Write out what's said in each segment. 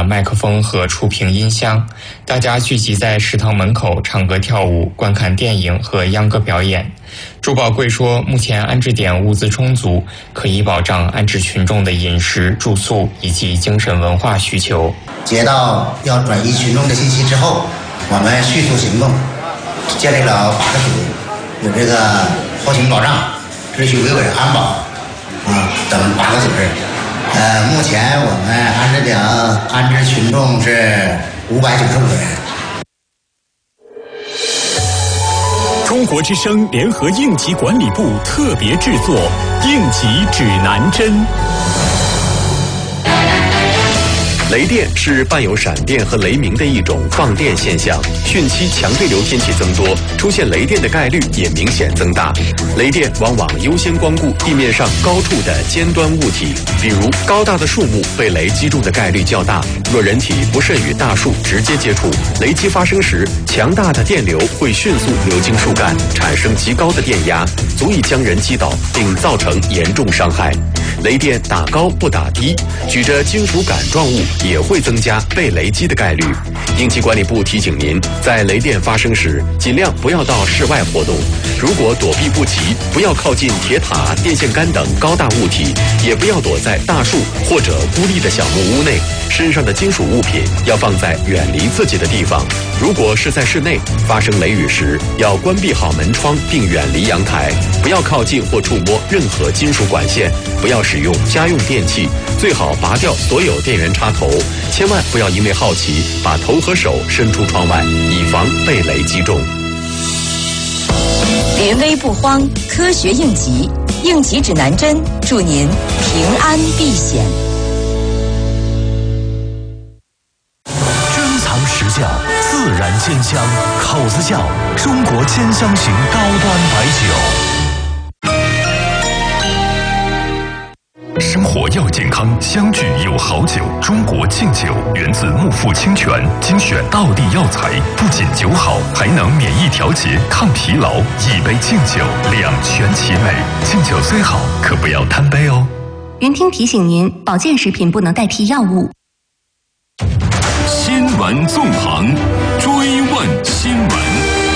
了麦克风和触屏音箱，大家聚集在食堂门口唱歌跳舞、观看电影和秧歌表演。朱宝贵说，目前安置点物资充足，可以保障安置群众的饮食、住宿以及精神文化需求。 接到要转移群众的信息之后，我们迅速行动，建立了8个组，有这个后勤保障、秩序维稳、安保等8个组织。目前我们安置点安置群众是595个人。 中国之声联合应急管理部特别制作《应急指南针》。 雷电是伴有闪电和雷鸣的一种放电现象，汛期强对流天气增多，出现雷电的概率也明显增大。雷电往往优先光顾地面上高处的尖端物体，比如高大的树木被雷击中的概率较大。若人体不慎与大树直接接触，雷击发生时，强大的电流会迅速流经树干，产生极高的电压，足以将人击倒，并造成严重伤害。雷电打高不打低，举着金属杆状物也会增加被雷击的概率。应急管理部提醒您，在雷电发生时，尽量不要到室外活动。如果躲避不及，不要靠近铁塔、电线杆等高大物体，也不要躲在大树或者孤立的小木屋内。身上的金属物品要放在远离自己的地方。如果是在室内，发生雷雨时，要关闭好门窗并远离阳台，不要靠近或触摸任何金属管线，不要使用家用电器，最好拔掉所有电源插头，千万不要因为好奇把头和手伸出窗外，以防被雷击中。 临危不慌，科学应急，应急指南针，祝您平安避险。 珍藏实窖，自然鲜香，口子窖，中国千香型高端白酒。生活要健康，相聚有好酒。中国敬酒源自木富清泉，精选道地药材，不仅酒好，还能免疫调节、抗疲劳。一杯敬酒，两全其美。敬酒虽好，可不要贪杯哦。 云听提醒您，保健食品不能代替药物。 新闻纵横，追问新闻。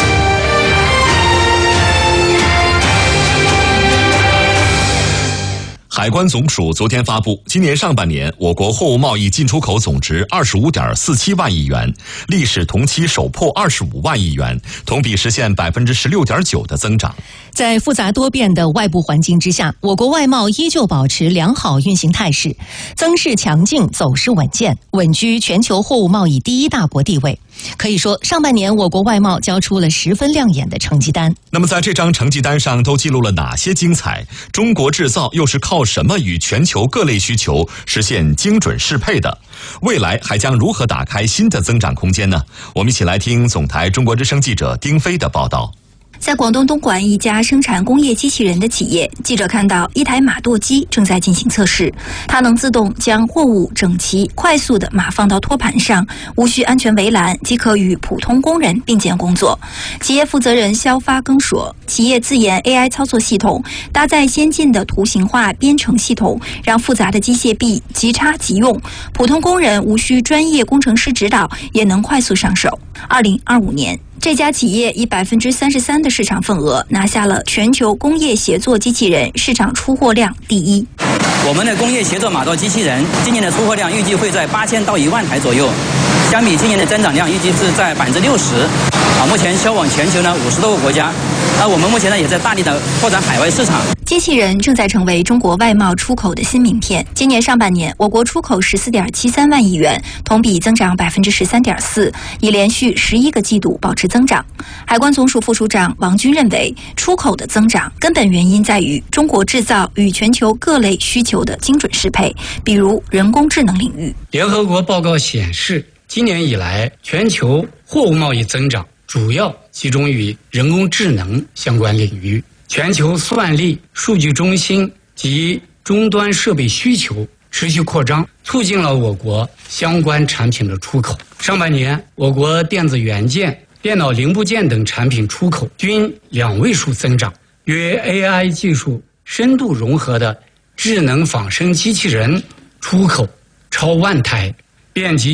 海关总署昨天发布，今年上半年我国货物贸易进出口总值25.47万亿元，历史同期首破25万亿元，同比实现16.9%的增长。 在复杂多变的外部环境之下，我国外贸依旧保持良好运行态势，增势强劲，走势稳健，稳居全球货物贸易第一大国地位。可以说，上半年我国外贸交出了十分亮眼的成绩单。 那么在这张成绩单上都记录了哪些精彩？中国制造又是靠什么与全球各类需求实现精准适配的？未来还将如何打开新的增长空间呢？我们一起来听总台中国之声记者丁飞的报道。 在广东东莞一家生产工业机器人的企业，记者看到一台码垛机正在进行测试，它能自动将货物整齐、快速地码放到托盘上，无需安全围栏，即可与普通工人并肩工作。企业负责人肖发庚说，企业自研 AI 操作系统，搭载先进的图形化编程系统，让复杂的机械臂即插即用，普通工人无需专业工程师指导，也能快速上手。2025年，这家企业以33%的市场份额拿下了全球工业协作机器人市场出货量第一。 我们的工业协作码垛机器人今年的出货量预计会在8000到1万台左右，相比今年的增长量预计是在60%。目前销往全球呢50多个国家。我们目前呢也在大力的拓展海外市场。 机器人正在成为中国外贸出口的新名片。今年上半年，我国出口14.73万亿元，同比增长13.4%，已连续11个季度保持增长。海关总署副署长王军认为，出口的增长根本原因在于中国制造与全球各类需求的精准适配，比如人工智能领域。 联合国报告显示，今年以来，全球货物贸易增长主要集中于人工智能相关领域。全球算力、数据中心及终端设备需求持续扩张，促进了我国相关产品的出口。上半年，我国电子元件、电脑零部件等产品出口均2位数增长，与 AI 技术深度融合的智能仿生机器人出口超1万台，遍及